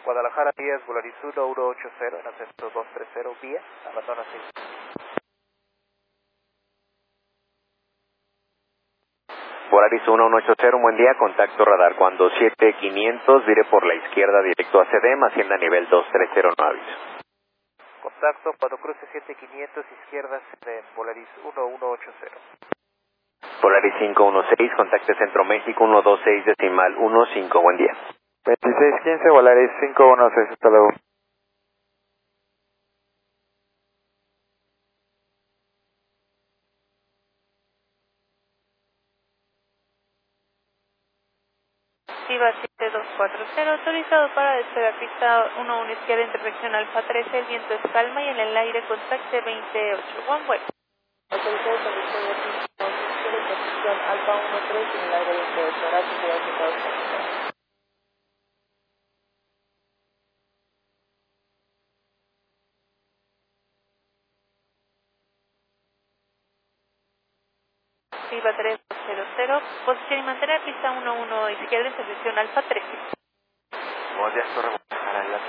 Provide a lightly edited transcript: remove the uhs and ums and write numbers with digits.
Guadalajara 10, Volaris 1180, en ascenso 230, vía, abandona 6. Volaris 1180, buen día, contacto radar cuando 7500, vire por la izquierda directo a CDM, hacienda nivel 230, no aviso. Contacto, cuando cruce 7500, izquierda, de Volaris 1180. Volaris 516, contacte Centro México 126 decimal 15, buen día. 2615, Volaris 516, hasta luego. Viva 7240, autorizado para despegar pista 11 izquierda, intersección Alfa 13, el viento es calma y en el aire contacte 28, one way. Autorizado para despegar pista 11 izquierda, intersección Alfa 13, en el aire 28, gracias, cuidado que todos están. Viva 3200, posición y mantener pista 11 izquierda, intersección Alfa 13. Buenos días, Torre Guadalajara,